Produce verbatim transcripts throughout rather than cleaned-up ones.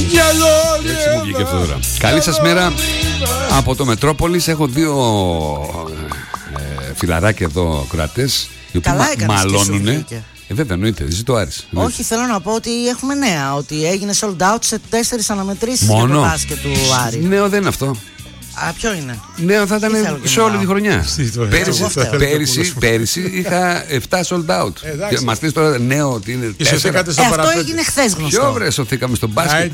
Έτσι μου βγήκε αυτό τώρα. Καλή σας μέρα από το Μετρόπολης. Έχω δύο ε, φιλαράκια εδώ κρατές, οι οποίοι μα, μαλώνουνε. Ε, βέβαια, εννοείται, ζητώ Άρης. Όχι, θέλω να πω ότι έχουμε νέα. Ότι έγινε sold out σε τέσσερις αναμετρήσεις για το μπάσκετ του Άρη. Νέο δεν είναι αυτό. Α, ποιο είναι? Νέο θα ήταν σε όλη τη χρονιά. Πέρυσι, πέρυσι, πέρυσι είχα επτά sold out. Μας πεις τώρα νέο ότι είναι τέσσερα. Ε, αυτό έγινε χθες γνωστό. Ποιο βρε, σωθήκαμε στο μπάσκετ.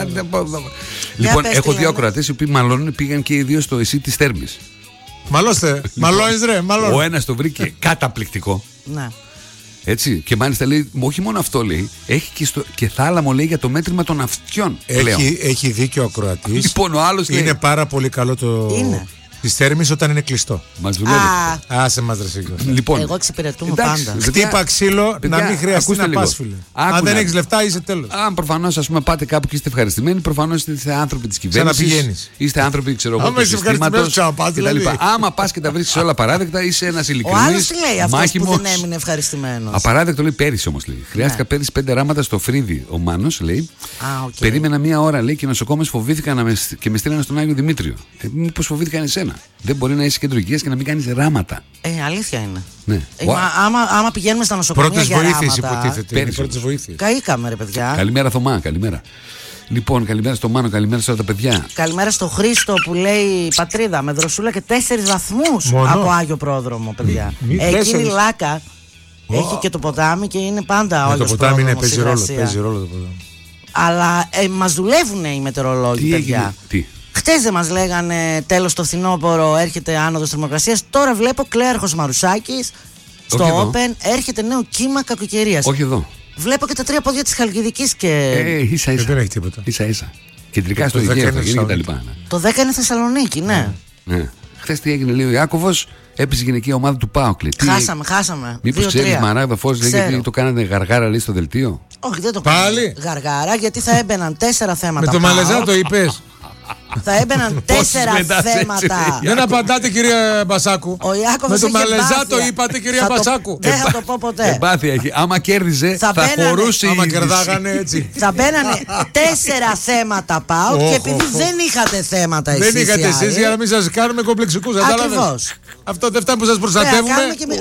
Λοιπόν, έχω δύο ακροατές οι οποίοι μάλλον πήγαν και οι δύο στο εσύ της Θέρμης. Μαλώστε, μαλώνεις ρε, μαλώνεις. Ο ένας το βρήκε καταπληκτικό. Ναι. Έτσι, και μάλιστα λέει, όχι μόνο αυτό λέει, έχει και, στο, και θάλαμο λέει για το μέτρημα των αυτιών. Έχει, έχει δίκιο ο ακροατής. Λοιπόν, ο άλλος είναι λέει, πάρα πολύ καλό το της Θέρμης όταν είναι κλειστό. Μας δουλεύει. Άσε μας ρε Σίγουρα. Λοιπόν, εγώ εξυπηρετούμε πάντα. Χτύπα ξύλο, παιδιά, να μην χρειαστεί να πας φίλε. Άκουνα. Αν δεν έχεις λεφτά είσαι τέλος. Αν προφανώς ας πούμε πάτε κάπου και είστε ευχαριστημένοι, προφανώς είστε άνθρωποι της κυβέρνησης. Είστε άνθρωποι ξέρω εγώ του συστήματος κτλ. Άμα πας και τα βρίσκεις όλα παράδεκτα, είσαι ένας ειλικρινής. Ο άλλος τι λέει αυτός που δεν έμεινε ευχαριστημένος? Απαράδεκτο λέει πέρυσι όμως λέει. Χρειάστηκα πέρυσι πέντε ράματα στο Φρύδι ο Μάνος λέει. Περίμενα μία ώρα λέει και οι νοσοκόμες φοβήθηκαν και με στείλανε στον Άγιο Δημήτριο. Μήπως φοβήθηκαν εσένα? Δεν μπορεί να είσαι κέντρο υγείας και να μην κάνεις ράματα. Ε, αλήθεια είναι. Ναι. Ε, μα, άμα, άμα πηγαίνουμε στα νοσοκομεία πρώτες για βοήθειες ράματα, υποτίθεται. Πρώτες βοήθειες. Καήκαμε ρε παιδιά. Καλημέρα Θωμά, καλημέρα. Λοιπόν, καλημέρα στο Μάνο, καλημέρα σε όλα τα παιδιά. Καλημέρα στο Χρήστο που λέει πατρίδα με δροσούλα και τέσσερις βαθμούς από Άγιο Πρόδρομο, παιδιά. Μη, Εκείνη τέσσερις. Η Λάκα oh. έχει και το ποτάμι και είναι πάντα ο Άγιος το ποτάμι είναι, παίζει ρόλο, παίζει ρόλο το ποτάμι. Αλλά ε, μας δουλεύουν οι μετεωρολόγοι, παιδιά. Τι. Χτες δεν μας λέγανε τέλος το φθινόπωρο έρχεται άνοδος θερμοκρασίας. Τώρα βλέπω Κλέαρχος Μαρουσάκης στο Όχι Open εδώ. Έρχεται νέο κύμα κακοκαιρίας. Όχι εδώ. Βλέπω και τα τρία πόδια της Χαλκιδικής και. Ε, ίσα ίσα. Δεν έχει τίποτα. Ίσα ίσα. Κεντρικά στο Αιγαίο θα γίνει και τα λοιπά. Το δέκα είναι Θεσσαλονίκη, ναι. ναι. Χθες τι έγινε, λέει ο Ιάκωβος, έπαιζε η γυναικεία ομάδα του ΠΑΟΚ. Χάσαμε, χάσαμε. Μήπως ξέρεις Μαράγδα Φως, λέει, γιατί το κάνατε γαργάρα λέει στο δελτίο? Όχι, δεν το κάνατε γαργάρα, γιατί θα έμπαιναν τέσσερα θέματα. Με το Μαλεζά το είπες? Θα έμπαιναν τέσσερα θέματα. Δεν απαντάτε κυρία Μπασάκου. Ο Ιάκωβος με το Μαλεζά το είπατε κυρία Μπασάκου. Δεν θα το πω ποτέ. Εμπάθεια έχει. Άμα κέρδιζε θα, θα χωρούσε. Άμα κερδάγανε έτσι. Θα μπαίνανε τέσσερα θέματα πάω και επειδή δεν είχατε θέματα εσείς. Δεν είχατε εσείς για να μην σας κάνουμε κομπλεξικούς. Ακριβώς. Αυτό δεν φτάνει που σας προστατεύουμε.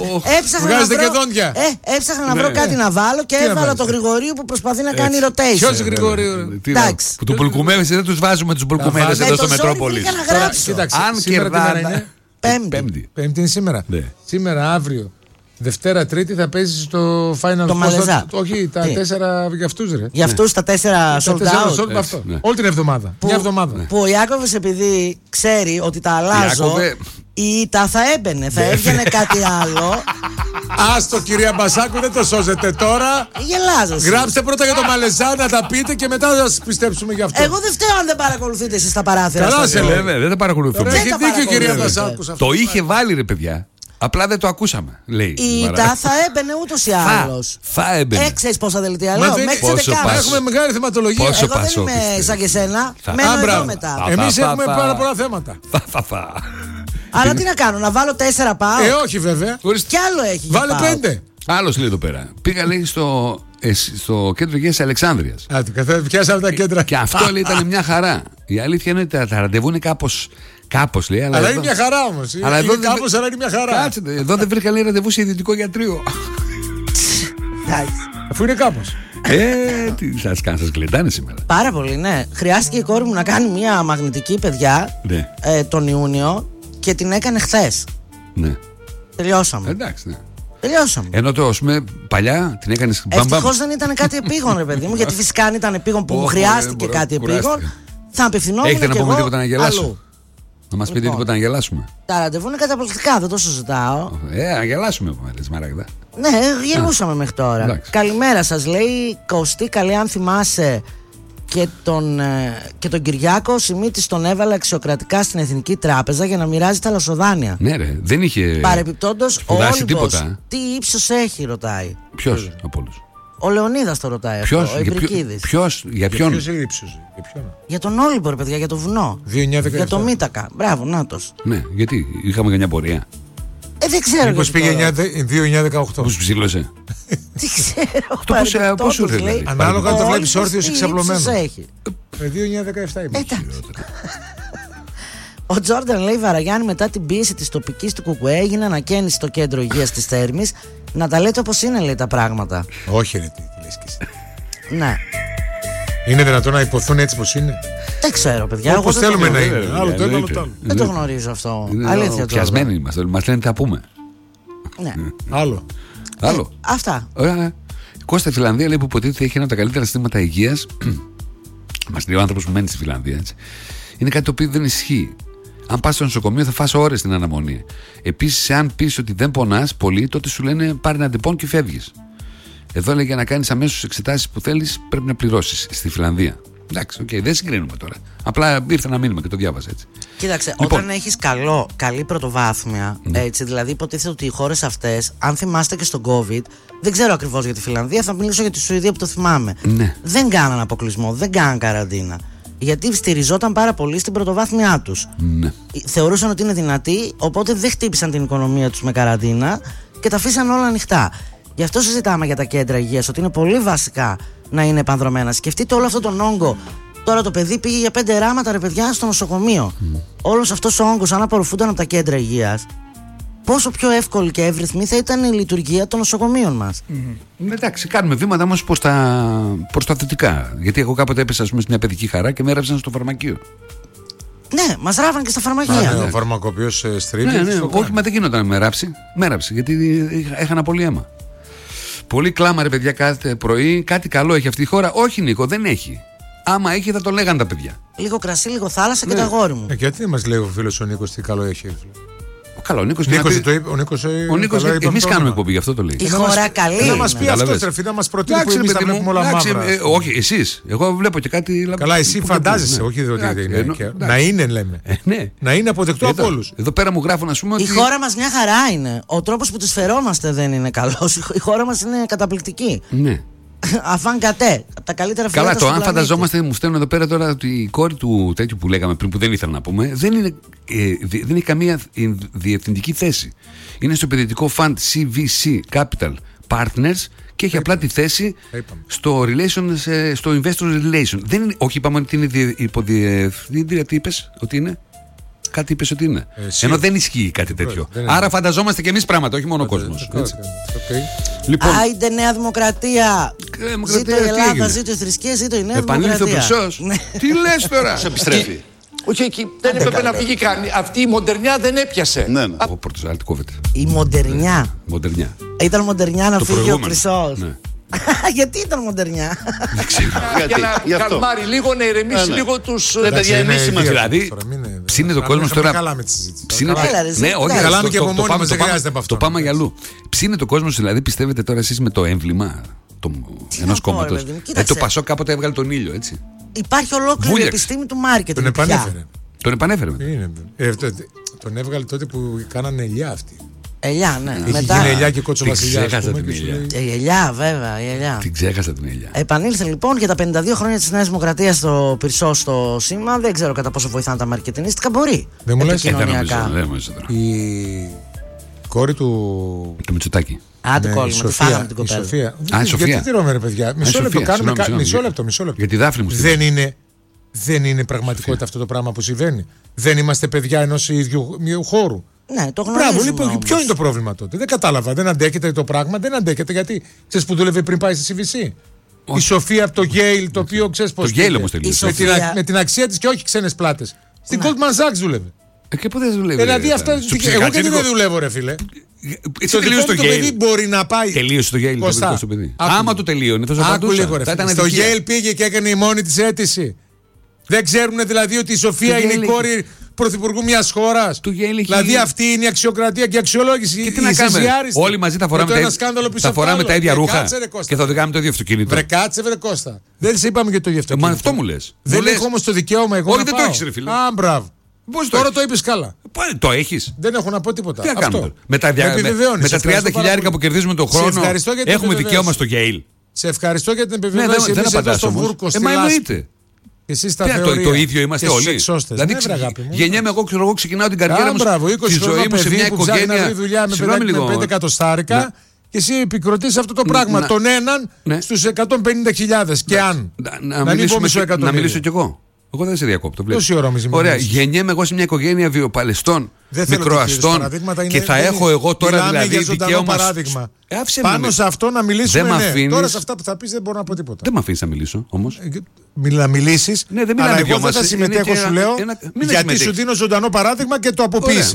Βγάζετε και δόντια. Έψαχνα να βρω κάτι να βάλω και έβαλα το Γρηγορίου που προσπαθεί να κάνει rotation. Ποιος Γρηγορίου? Που του Πουλκουμέδες δεν τους βάζουμε τους Πουλκουμέδες εδώ στο Μετρόπολης. Αν κερδάνε. Πέμπτη. Πέμπτη είναι σήμερα. Σήμερα, αύριο. Δευτέρα, Τρίτη θα παίζει στο Final το Μαλεζά. Όχι, τα Τι? τέσσερα για αυτούς ρε. Για αυτούς τα τέσσερα sold out. out. Αυτό. Ναι. Όλη την εβδομάδα. Που, Μια εβδομάδα. Που ο Ιάκωβος επειδή ξέρει ότι τα αλλάζω, Ιάκωβε... η ήττα θα έμπαινε, θα έβγαινε κάτι άλλο. Άστο κυρία Μπασάκου, δεν το σώζετε τώρα. Γελάζεσαι. Γράψτε πρώτα για το Μαλεζά να τα πείτε και μετά θα σας πιστέψουμε γι' αυτό. Εγώ δεν φταίω αν δεν παρακολουθείτε εσείς τα παράθυρα. Καλά σε λέμε, δεν τα παρακολουθούμε. Έχει δίκιο κυρία Μπασάκου. Το είχε βάλει ρε παιδιά. Απλά δεν το ακούσαμε, λέει. Η ΙΤΑ θα έμπαινε ούτως ή άλλως. Θα έμπαινε. Έξερες πόσα δελτία λέω. Μέχρι τις δεκάδες. Έχουμε μεγάλη θεματολογία. Εγώ δεν είμαι σαν και εσένα. Μένω εδώ μετά. Εμείς έχουμε πάρα πολλά θέματα. Αλλά τι να κάνω, να βάλω τέσσερα πάω? Ε, όχι βέβαια. Κι άλλο έχει. Βάλε πέντε. Άλλος λέει εδώ πέρα. Πήγα λέει στο, ε, στο κέντρο υγείας της Αλεξάνδρειας. Α, πιάσαμε τα κέντρα. Και αυτό λέει ήταν μια χαρά. Η αλήθεια είναι ότι τα ραντεβού είναι κάπως. Κάπως λέει. Αλλά, αλλά εδώ... είναι μια χαρά όμως. Αλλά είναι εδώ κάπως, δεν... αλλά είναι μια χαρά. Κάτσε, εδώ δεν βρήκα λέει ραντεβού σε ιδιωτικό γιατρείο. Αφού είναι κάπως. Ε, τι σας κάνει, σας γλεντάνε σήμερα. Πάρα πολύ, ναι. Χρειάστηκε η κόρη μου να κάνει μια μαγνητική, παιδιά, ναι. ε, τον Ιούνιο και την έκανε χθες. Ναι. Τελειώσαμε. Εντάξει, ναι. Τελειώσαμε. Ενώ το, ας πούμε, παλιά την έκανε μπαμπαμ. Ευτυχώς δεν ήταν κάτι επίγον, ρε παιδί μου, γιατί φυσικά αν ήταν επίγον που μου χρειάστηκε κάτι επίγον, θα απευθυνόμουν. Έχετε να πούμε τίποτα να γελάσω? Αλλού. Να μας πείτε τίποτα να γελάσουμε? Τα ραντεβού είναι καταπληκτικά, δεν το συζητάω. Ε, να γελάσουμε από μέρες, Μαράγδα. Ναι, γελούσαμε μέχρι τώρα. Εντάξει. Καλημέρα σας, λέει Κωστή, καλή αν θυμάσαι και τον, και τον Κυριάκο. Σιμίτης τον έβαλε αξιοκρατικά στην Εθνική Τράπεζα για να μοιράζει τα λασοδάνεια. Ναι ρε, δεν είχε παρεπιπτόντως ο Όλυμπος τίποτα. Τι ύψος έχει, ρωτάει. Ποιος από όλους? Ο Λεωνίδας το ρωτάει. Ποιος, αυτό, ο Ιβρικίδης. Ποιος, για ποιον? Ποιος έχει ύψος? Για ποιον? Για τον Όλυμπο ρε παιδιά, για το βουνό. δύο εννιά δεκαεπτά. Για το Μίτακα. Μπράβο, νάτος. Ναι, γιατί είχαμε καμιά πορεία? Ε, δεν ξέρω. Μήπως πήγε δύο εννιά δεκαοκτώ. Πώς ψήλωσε? Τι ξέρω. Πώς σου λέει. Ανάλογα αν το βλέπεις όρθιος ή ξαπλωμένο. Έχει. δύο εννιά δεκαεπτά είμαι. Ο Τζόρνταν λέει Βαραγιάννη μετά την πίεση της τοπικής του Κουκουέ έγινε ανακαίνιση στο κέντρο υγείας της Θέρμης. Να τα λέτε όπως είναι, λέει τα πράγματα. Όχι, ρε, τι λες και εσύ. Ναι. Είναι δυνατόν να υποθούν έτσι πως είναι? Δεν ξέρω, παιδιά. Όπως θέλουμε να είναι. Άλλο το ένα, άλλο το άλλο. Δεν το γνωρίζω αυτό. Αλήθεια. Πιασμένοι είμαστε. Μας λένε τι θα πούμε. Ναι. Άλλο. Άλλο. Αυτά. Ωραία. Κώστα, η Φιλανδία λέει που υποτίθεται έχει ένα από τα καλύτερα συστήματα υγείας. Μας λέει ο άνθρωπος που μένει στη Φιλανδία, έτσι. Είναι κάτι το οποίο δεν ισχύει. Αν πας στο νοσοκομείο θα φας ώρες στην αναμονή. Επίσης, αν πεις ότι δεν πονάς πολύ, τότε σου λένε πάρε ένα αντιπών και φεύγεις. Εδώ λέει για να κάνεις αμέσως εξετάσεις που θέλεις πρέπει να πληρώσεις στη Φιλανδία. Εντάξει, okay, δεν συγκρίνουμε τώρα. Απλά ήρθε να μείνουμε και το διάβασα έτσι. Κοίταξε, λοιπόν, όταν έχεις καλό, καλή πρωτοβάθμια, ναι. έτσι, δηλαδή υποτίθεται ότι οι χώρες αυτές, αν θυμάστε και στον COVID, δεν ξέρω ακριβώς για τη Φιλανδία, θα μιλήσω για τη Σουηδία που το θυμάμαι. Ναι. Δεν κάναν αποκλεισμό, δεν κάναν καραντίνα. Γιατί στηριζόταν πάρα πολύ στην πρωτοβάθμιά τους. Ναι. Θεωρούσαν ότι είναι δυνατοί, οπότε δεν χτύπησαν την οικονομία τους με καραντίνα και τα αφήσαν όλα ανοιχτά. Γι' αυτό συζητάμε για τα κέντρα υγείας, ότι είναι πολύ βασικά να είναι επανδρομένα. Σκεφτείτε όλο αυτό τον όγκο. Τώρα το παιδί πήγε για πέντε ράματα, ρε παιδιά, στο νοσοκομείο. Mm. Όλος αυτός ο όγκος, αν απορροφούνταν από τα κέντρα υγείας, πόσο πιο εύκολη και εύρυθμη θα ήταν η λειτουργία των νοσοκομείων μας. Mm. Εντάξει, κάνουμε βήματα όμως προς τα, προς τα θετικά. Γιατί εγώ κάποτε έπεσα, ας πούμε, σε μια παιδική χαρά και με έγραψαν στο φαρμακείο. Ναι, μας ράβαν και στα φαρμακεία. Α, ναι, ο φαρμακοποιός ε, στρίβει. Ναι, ναι, όχι, μα δεν γινόταν να με ράψει. Με ράψει, γιατί έχανα πολύ αίμα. Πολύ κλάμα, ρε παιδιά, κάθε πρωί. Κάτι καλό έχει αυτή η χώρα. Όχι, Νίκο, δεν έχει. Άμα έχει, θα το λέγαν τα παιδιά. Λίγο κρασί, λίγο θάλασσα ναι. και τα αγόρι μου. Ε, γιατί δεν μας λέει ο φίλος ο Νίκος τι καλό έχει. Καλό, ο Νίκος, Νίκος πει... το είπε, ο Νίκος, ο Νίκος ε, εμείς κάνουμε εκπομπή, γι' αυτό το λέει. Η χώρα καλή. Να μας πει αυτό, τρεφή, να μας προτείνει που εμείς θα βλέπουμε όλα μαύρα. Ε, όχι, εσείς. Εγώ βλέπω και κάτι. Καλά, εσύ φαντάζεσαι, ναι. όχι ότι είναι. Να είναι, λέμε. Ε, ναι. Να είναι αποδεκτό από όλους. Εδώ πέρα μου γράφουν, ας πούμε. Η χώρα μας μια χαρά είναι. Ο τρόπος που τις φερόμαστε δεν είναι καλός. Η χώρα μας είναι καταπληκτική. Ναι. Αφάν κατέ, τα καλύτερα φιλέτα. Καλά, το αν φανταζόμαστε, μου στέλνουν εδώ πέρα τώρα ότι η κόρη του τέτοιου που λέγαμε πριν, που δεν ήθελα να πούμε, δεν, είναι, ε, δεν έχει καμία διευθυντική θέση. Είναι στο επενδυτικό fund σι βι σι Capital Partners και έχει απλά τη θέση στο, relations, στο investor relation. Δεν είναι, όχι, είπαμε ότι είναι υποδιευθύντρια, τι είπες ότι είναι. Κάτι είπες ότι είναι. Ε, Ενώ δεν ισχύει κάτι τέτοιο. Άρα φανταζόμαστε και εμείς πράγματα, όχι μόνο ο κόσμος. Okay. Λοιπόν, άιντε Νέα Δημοκρατία. Ζήτω η Ελλάδα, ζήτω η θρησκεία, ζήτω η Νέα Δημοκρατία. Επανήλθε ο Πυρσός. Τι λες τώρα. Πώς επιστρέφει. Όχι, εκεί δεν έπρεπε να φύγει καν. Αυτή η μοντερνιά δεν έπιασε. Ναι, ναι. Ο Πορτοσάλτη κόβεται. Η μοντερνιά. Μοντερνιά. Ήταν μοντερνιά να φύγει ο Πυρσός. Γιατί ήταν μοντερνιά. Δεν ξέρω. Για να καλμάρει λίγο, να ηρεμήσει λίγο τους. Δηλαδή, ψήνει το κόσμο τώρα. Καλά με τη συζήτηση. Ναι, όχι, καλά και από μόνοι μας δεν χρειάζεται από αυτό. Το πάμε για αλλού. Ψήνει το κόσμο, δηλαδή, πιστεύετε τώρα εσείς με το έμβλημα ενός κόμματος. Το Πασόκ κάποτε έβγαλε τον ήλιο, έτσι. Υπάρχει ολόκληρη επιστήμη του μάρκετινγκ. Τον επανέφερε. Τον επανέφερε. Τον έβγαλε τότε που κάνανε ελιά αυτοί. Ελιά, ναι. Έχει μετά... γίνει ελιά και κότσο βασιλιά. Η ελιά, βέβαια, η ελιά. Την ξέχασα την ελιά. Επανήλθε λοιπόν για τα πενήντα δύο χρόνια της Νέας Δημοκρατίας στο Πυρσό στο σήμα. Δεν ξέρω κατά πόσο βοηθάνε τα μαρκετινίστικα. Μπορεί. Δεν μου λες. Η κόρη του. Του Μητσοτάκη. Α, του κόλλημα. Τη φάγαμε την κοπέλα. Α, η Σοφία. Γιατί τρώμε, ρε παιδιά. Μισό λεπτό κάνουμε. Μισό λεπτό. Για τη Δάφνη μου. Δεν είναι πραγματικότητα αυτό το πράγμα που συμβαίνει. Δεν είμαστε παιδιά ενός ίδιου χώρου. Ναι, το γνωρίζουμε. Μπράβο, λοιπόν, ποιο είναι το πρόβλημα τότε. Δεν κατάλαβα. Δεν αντέχεται το πράγμα. Δεν αντέχεται γιατί. Ξέρεις που δούλευε πριν πάει στη σι βι σι. Η Σοφία από το Yale, το οποίο ξέρεις πώς. Το Yale όμως τελείωσε. Με, Σοφία... με την αξία της και όχι ξένες πλάτες. Στην ναι. Goldman Sachs δούλευε. Ε, και πότε δεν δουλεύει. Δηλαδή αυτά. Εγώ γιατί δεν δουλεύω, ρε φίλε. Το τελείωσε το Yale. παιδί μπορεί να πάει. Τελείωσε το Yale. Το παιδί. Άμα το τελείωνε, θα σου Στο Yale πήγε και έκανε η μόνη της αίτηση. Δεν ξέρουν δηλαδή ότι η Σοφία είναι η κόρη πρωθυπουργού μιας χώρας. Δηλαδή αυτή είναι η αξιοκρατία και η αξιολόγηση. Και τι να κάνουμε. Όλοι μαζί θα φοράμε, τα, θα φοράμε τα ίδια ρούχα και θα οδηγάμε το ίδιο αυτοκίνητο. Βρε κάτσε, βρε Κώστα. Δεν σε είπαμε για το ίδιο αυτοκίνητο. Μα αυτό μου λες. Δεν έχω όμως το δικαίωμα εγώ. Όχι, δεν το έχεις, ρε φίλε. Α, μπράβο. Τώρα το είπες καλά. Το έχεις. Δεν έχω να πω τίποτα. Τι να κάνουμε. Με τα τριάντα χιλιάρικα που κερδίζουμε τον χρόνο έχουμε δικαίωμα στο Yale. Σε ευχαριστώ για την επιβεβαίωση. Δεν απαντάς όμως. Ε, μα εννοείται. Εσείς τα το, το ίδιο είμαστε όλοι. Δηλαδή, γεννιέμαι εγώ, ξέρω εγώ, ξεκινάω την καριέρα μου. Μπράβο, είκοσι τη ζωή μου σε μια οικογένεια. Δουλειά με πέντε εκατοστάρικα και εσύ επικροτείς αυτό το πράγμα. Να, τον έναν ναι. στους εκατόν πενήντα χιλιάδες. Και αν. Να, να, να, μιλήσουμε, να μιλήσω κι εγώ. Εγώ δεν σε διακόπτω. Τόση ώρα μισή. Ωραία, γεννιέμαι εγώ σε μια οικογένεια βιοπαλαιστών, μικροαστών και θα είναι, έχω εγώ τώρα δηλαδή δικαίωμα. Παράδειγμα. Ε, Πάνω σε αυτό να μιλήσουμε. Ναι. Αφήνεις... Τώρα σε αυτά που θα πεις δεν μπορώ να πω τίποτα. Δεν με αφήνεις να μιλήσω όμως. Να μιλήσεις. Ναι, δεν αλλά εγώ δεν θα συμμετέχω, σου λέω. Ένα... Γιατί σου δίνω ζωντανό παράδειγμα και το αποποίησε.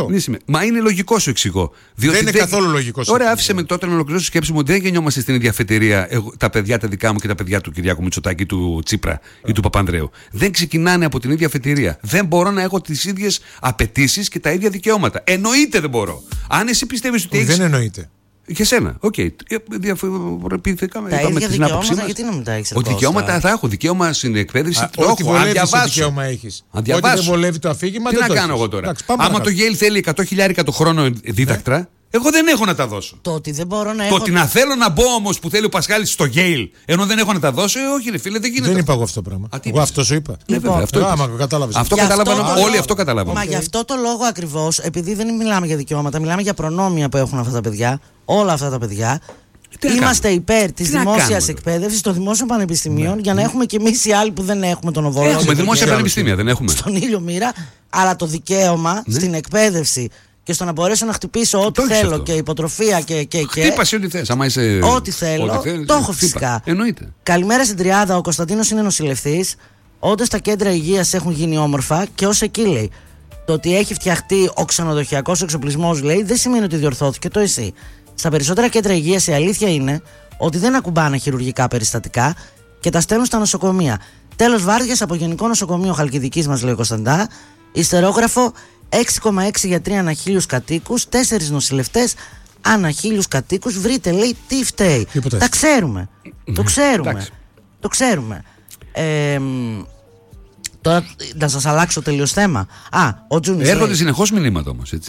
Μα είναι λογικό, σου εξηγώ. Δεν είναι καθόλου λογικό. Ωραία, άφησε με τότε να ολοκληρώσω τη σκέψη μου ότι δεν γεννιόμαστε στην ίδια αφετηρία τα παιδιά τα δικά μου και τα παιδιά του Κυριάκου Μητσοτάκη, του Τσίπρα ή του Παπανδρέου. Δεν ξεκινάνε από την ίδια αφετηρία. Δεν μπορώ να έχω τις ίδιες απαιτήσεις και τα ίδια δικαιώματα. Εννοείται δεν μπορώ. Αν εσύ πιστεύεις ότι έχεις. Δεν εννοείται. Και σένα, οκ. Okay. Διαφορετήκαμε. Τα ίδια δικαιώματα, γιατί να μην τα έχεις. Ότι δικαιώματα θα έχω. Δικαίωμα στην εκπαίδευση. Το ό,τι βολεύει το δικαίωμα έχεις. Ό,τι δεν βολεύει το αφήγημα. Τι να κάνω εγώ τώρα. Άμα το Yale θέλει εκατό χιλιάρικα το χρόνο δίδακτρα, εγώ δεν έχω να τα δώσω. Το ότι δεν μπορώ να έχω. Το ότι να θέλω να μπω όμως που θέλει ο Πασχάλης στο Yale, ενώ δεν έχω να τα δώσω, ε, όχι, ρε φίλε, δεν γίνεται. Δεν είπα εγώ αυτό το πράγμα. Εγώ αυτό σου είπα. Λοιπόν, αυτό κατάλαβες. Αυτό καταλάβαμε. Όλοι αυτό καταλάβαμε. Μα γι' αυτό το λόγο ακριβώς, επειδή δεν μιλάμε για δικαιώματα, μιλάμε για προνόμια που έχουν αυτά τα παιδιά, όλα αυτά τα παιδιά. Είμαστε υπέρ της δημόσιας εκπαίδευσης των δημόσιων πανεπιστημίων για να έχουμε κι εμείς οι άλλοι που δεν έχουμε τον οβόλο. Έχουμε δημόσια πανεπιστήμια, δεν έχουμε. Στον ήλιο μοίρα, αλλά το δικαίωμα στην εκπαίδευση και στο να μπορέσω να χτυπήσω ό,τι θέλω αυτό. Και υποτροφία και. και, και Χτύπασε ό,τι θες. Άμα είσαι. Ό,τι θέλω. Ό,τι θέλεις, το έχω φυσικά. Εννοείται. Καλημέρα στην Τριάδα. Ο Κωνσταντίνος είναι νοσηλευτής. Όντως τα κέντρα υγείας έχουν γίνει όμορφα και ως εκεί λέει. Το ότι έχει φτιαχτεί ο ξενοδοχειακός εξοπλισμός, λέει, δεν σημαίνει ότι διορθώθηκε το ΕΣΥ. Στα περισσότερα κέντρα υγείας η αλήθεια είναι ότι δεν ακουμπάνε χειρουργικά περιστατικά και τα στέλνουν στα νοσοκομεία. Τέλος βάρδιας από Γενικό Νοσοκομείο Χαλκιδικής, μας λέει ο Κωνσταντά. Ιστερόγραφο έξι κόμμα έξι γιατροί ανά χίλιους κατοίκους, τέσσερις νοσηλευτές ανά χίλιους κατοίκους. Βρείτε, λέει, τι φταίει. Τα ξέρουμε. Το ξέρουμε. Το ξέρουμε. Ε, τώρα να σας αλλάξω τελείως θέμα. Α, ο Τζούνις. Έρχονται συνεχώς μηνύματα όμως, έτσι.